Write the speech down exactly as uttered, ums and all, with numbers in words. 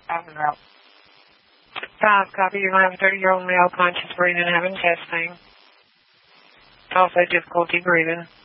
Out and out. Five, copy. You're going to have a thirty-year-old male conscious breathing, having chest pain. Also difficulty breathing.